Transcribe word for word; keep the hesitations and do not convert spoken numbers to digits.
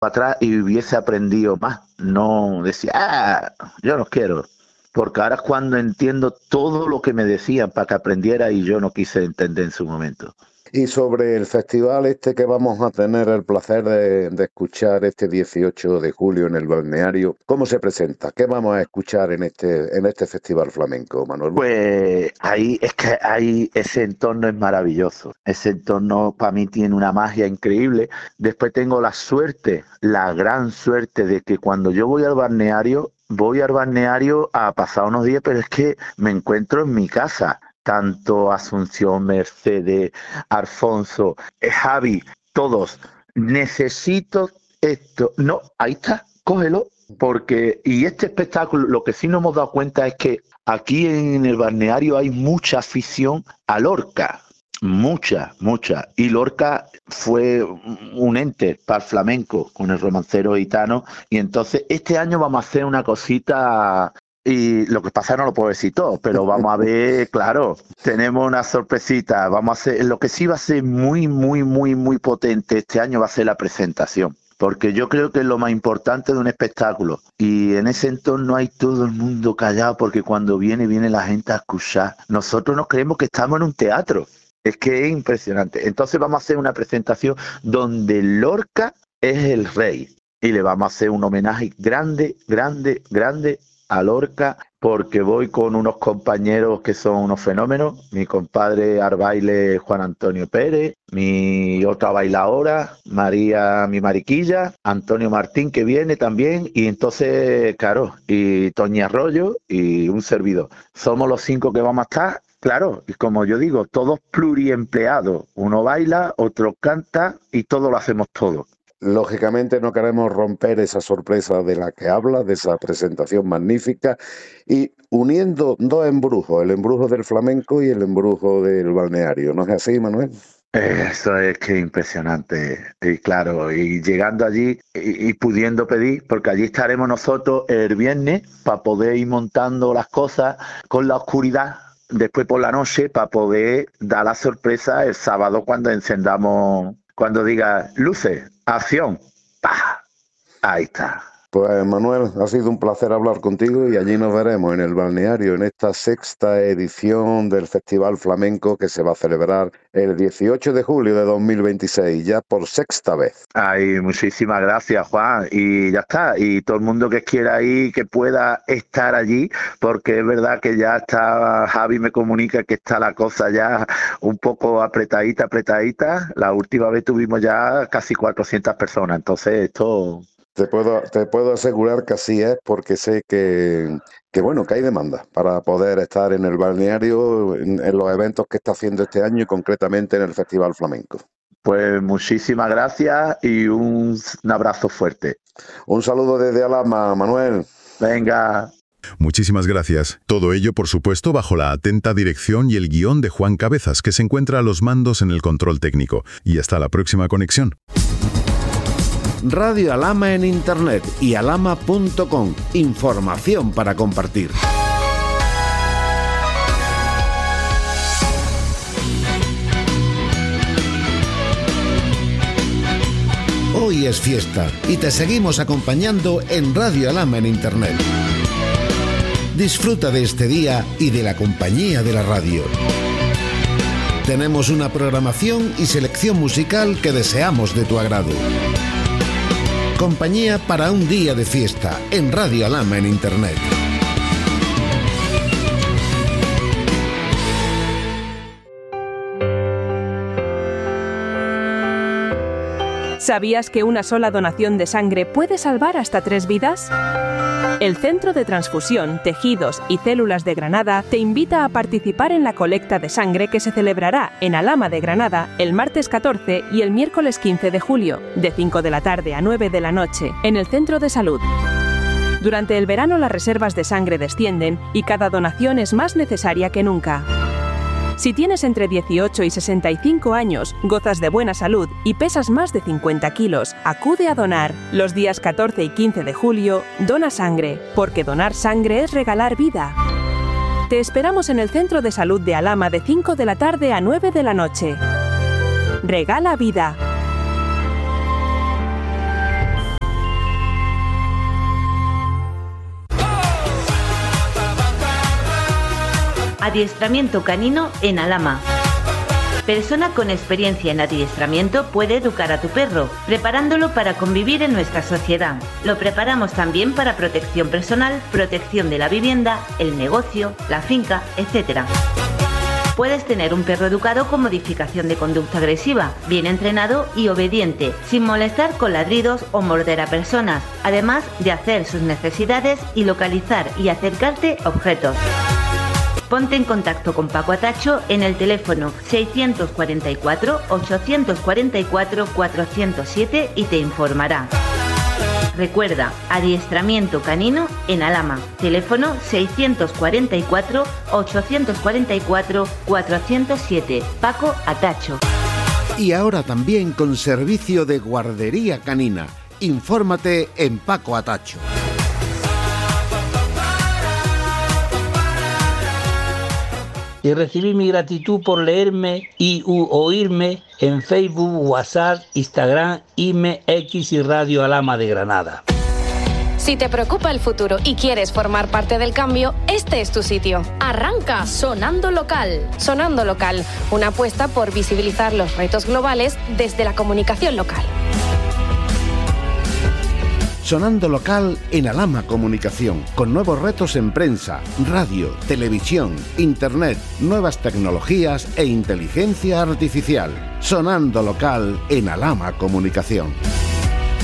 atrás y hubiese aprendido más. No decía, ah, yo no quiero. Porque ahora es cuando entiendo todo lo que me decían para que aprendiera y yo no quise entender en su momento. Y sobre el festival este que vamos a tener el placer de, de escuchar este dieciocho de julio en el balneario, ¿cómo se presenta? ¿Qué vamos a escuchar en este en este festival flamenco, Manuel? Pues ahí es que ahí ese entorno es maravilloso. Ese entorno para mí tiene una magia increíble. Después tengo la suerte, la gran suerte de que cuando yo voy al balneario, voy al balneario a pasar unos días, pero es que me encuentro en mi casa. Tanto Asunción, Mercedes, Alfonso, eh, Javi, todos. Necesito esto. No, ahí está, cógelo. Porque, y este espectáculo, lo que sí nos hemos dado cuenta es que aquí en el balneario hay mucha afición a Lorca. Mucha, mucha. Y Lorca fue un ente para el flamenco con el romancero gitano. Y entonces este año vamos a hacer una cosita. Y lo que pasa no lo puedo decir todo, pero vamos a ver, claro, tenemos una sorpresita. Vamos a hacer, lo que sí va a ser muy, muy, muy, muy potente este año va a ser la presentación. Porque yo creo que es lo más importante de un espectáculo. Y en ese entorno hay todo el mundo callado porque cuando viene, viene la gente a escuchar. Nosotros nos creemos que estamos en un teatro. Es que es impresionante. Entonces vamos a hacer una presentación donde Lorca es el rey. Y le vamos a hacer un homenaje grande, grande, grande a Lorca, porque voy con unos compañeros que son unos fenómenos, mi compadre al baile Juan Antonio Pérez, mi otra bailadora, María, mi mariquilla, Antonio Martín que viene también, y entonces, claro, y Toñi Arroyo y un servidor. Somos los cinco que vamos a estar, claro, y como yo digo, todos pluriempleados, uno baila, otro canta y todo lo hacemos todo. Lógicamente no queremos romper esa sorpresa de la que habla, de esa presentación magnífica, y uniendo dos embrujos, el embrujo del flamenco y el embrujo del balneario. ¿No es así, Manuel? Eso es que impresionante. Y claro, y llegando allí y, y pudiendo pedir, porque allí estaremos nosotros el viernes para poder ir montando las cosas con la oscuridad. Después por la noche para poder dar la sorpresa el sábado cuando encendamos, cuando diga luces, acción, ¡pah! Ahí está. Pues Manuel, ha sido un placer hablar contigo y allí nos veremos en el balneario en esta sexta edición del Festival Flamenco que se va a celebrar el dieciocho de julio de dos mil veintiséis, ya por sexta vez. Ay, muchísimas gracias, Juan. Y ya está. Y todo el mundo que quiera ir, que pueda estar allí, porque es verdad que ya está, Javi me comunica que está la cosa ya un poco apretadita, apretadita. La última vez tuvimos ya casi cuatrocientas personas. Entonces esto... Te puedo, te puedo asegurar que así es, porque sé que, que bueno, que hay demanda para poder estar en el balneario, en, en los eventos que está haciendo este año y concretamente en el Festival Flamenco. Pues muchísimas gracias y un, un abrazo fuerte. Un saludo desde Alhama, Manuel. Venga. Muchísimas gracias. Todo ello, por supuesto, bajo la atenta dirección y el guión de Juan Cabezas, que se encuentra a los mandos en el control técnico. Y hasta la próxima conexión. Radio Alhama en Internet y alhama punto com. Información para compartir. Hoy es fiesta y te seguimos acompañando en Radio Alhama en Internet. Disfruta de este día y de la compañía de la radio. Tenemos una programación y selección musical que deseamos de tu agrado. Compañía para un día de fiesta en Radio Alhama en Internet. ¿Sabías que una sola donación de sangre puede salvar hasta tres vidas? El Centro de Transfusión, Tejidos y Células de Granada te invita a participar en la colecta de sangre que se celebrará en Alhama de Granada el martes catorce y el miércoles quince de julio, de cinco de la tarde a nueve de la noche, en el Centro de Salud. Durante el verano las reservas de sangre descienden y cada donación es más necesaria que nunca. Si tienes entre dieciocho y sesenta y cinco años, gozas de buena salud y pesas más de cincuenta kilos, acude a donar. Los días catorce y quince de julio, dona sangre, porque donar sangre es regalar vida. Te esperamos en el Centro de Salud de Alhama de cinco de la tarde a nueve de la noche. Regala vida. Adiestramiento canino en Alhama. Persona con experiencia en adiestramiento puede educar a tu perro, preparándolo para convivir en nuestra sociedad. Lo preparamos también para protección personal, protección de la vivienda, el negocio, la finca, etcétera. Puedes tener un perro educado con modificación de conducta agresiva, bien entrenado y obediente, sin molestar con ladridos o morder a personas, además de hacer sus necesidades y localizar y acercarte objetos. Ponte en contacto con Paco Atacho en el teléfono seiscientos cuarenta y cuatro, ochocientos cuarenta y cuatro, cuatrocientos siete y te informará. Recuerda, adiestramiento canino en Alhama. Teléfono seiscientos cuarenta y cuatro, ochocientos cuarenta y cuatro, cuatrocientos siete. Paco Atacho. Y ahora también con servicio de guardería canina. Infórmate en Paco Atacho. Y recibí mi gratitud por leerme y u oírme en Facebook, WhatsApp, Instagram, I M E, X y Radio Alhama de Granada. Si te preocupa el futuro y quieres formar parte del cambio, este es tu sitio. Arranca Sonando Local. Sonando Local, una apuesta por visibilizar los retos globales desde la comunicación local. Sonando Local en Alhama Comunicación, con nuevos retos en prensa, radio, televisión, internet, nuevas tecnologías e inteligencia artificial. Sonando Local en Alhama Comunicación.